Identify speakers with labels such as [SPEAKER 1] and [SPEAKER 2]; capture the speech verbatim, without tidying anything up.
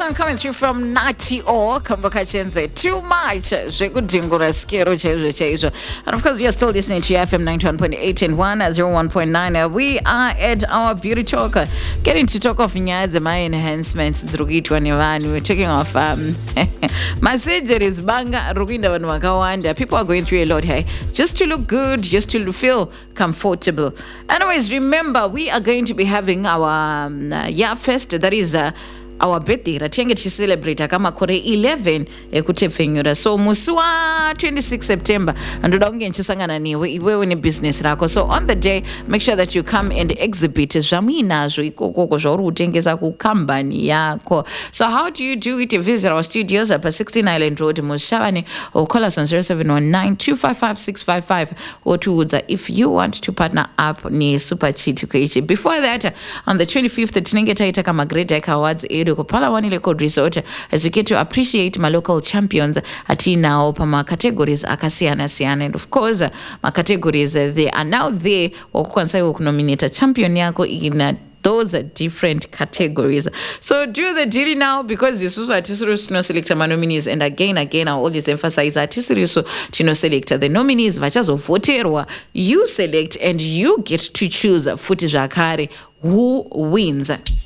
[SPEAKER 1] song coming through from Nati O, Kumbuka Chenze. Too much. Zvekudhingura skero chaizvo chaizvo. And of course, you're still listening to F M ninety-one point eight and one at zero one point nine. We are at our beauty talk. Getting to talk of nyaya my enhancements. Drugitwa nevanhu. We're talking of um, my surgeries. Banga ruginda vanhu vakawanda. People are going through a lot here. Just to look good, just to feel comfortable. Anyways, remember, we are going to be having our um, uh, Year Fest. That is uh, our birthday ratenge tichicelebrate kamakore eleven ekutepfenyura. So musi wa twenty-sixth September ndoda kunge nchisangana newe iwewe nebusiness rako. So on the day, make sure that you come and exhibit zvamuinazvo ikokoko zvauri kutengesa kucompany yako. So how do you do it? You visit our studios at sixteen Island Road Mushavani, or call us on zero seven one nine two five five six five five, or to if you want to partner up ni Super Cheat kuichi. Before that, on the twenty-fifth tinenge taita kama Great Dyke Awards edu Palawan Lake Resort, as we get to appreciate my local champions ati now pama categories akasiana siana. And of course, my categories uh, they are now there wakukansai wakunominate champion yako in uh, those are different categories. So do the deal now, because this is artistic no select my nominees, and again again I always emphasize artistic so to no select the nominees vachazo voterwa. You select and you get to choose footage akare who wins.